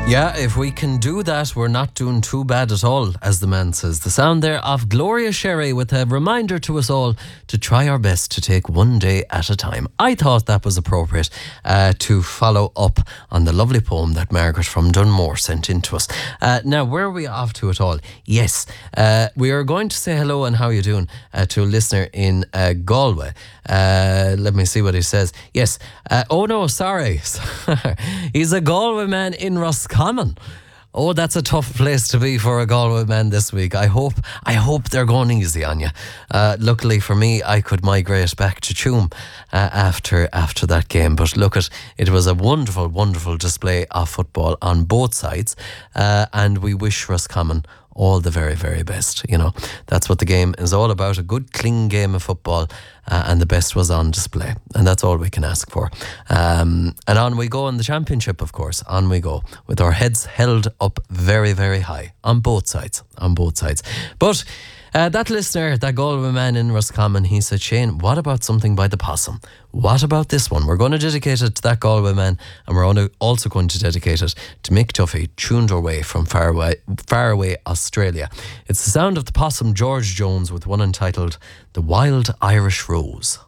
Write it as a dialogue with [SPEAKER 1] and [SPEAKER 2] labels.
[SPEAKER 1] Yeah, if we can do that, we're not doing too bad at all, as the man says. The sound there of Gloria Sherry with a reminder to us all to try our best to take one day at a time. I thought that was appropriate to follow up on the lovely poem that Margaret from Dunmore sent in to us. Now, where are we off to at all? Yes, we are going to say hello and how you doing to a listener in Galway. Let me see what he says. Yes. Oh no, sorry. He's a Galway man in Roscommon. Oh, that's a tough place to be for a Galway man this week. I hope they're going easy on you. Luckily for me, I could migrate back to Tuam after that game. But look, it was a wonderful, wonderful display of football on both sides. And we wish Roscommon all the very, very best. You know, that's what the game is all about. A good, clean game of football. And the best was on display. And that's all we can ask for. And on we go in the championship, of course. On we go with our heads held up very, very high on both sides. But that listener, that Galway man in Roscommon, he said, Shane, what about something by the Possum? What about this one? We're going to dedicate it to that Galway man, and we're also going to dedicate it to Mick Duffy, tuned our way from far away Australia. It's the sound of the Possum, George Jones, with one entitled The Wild Irish Rose.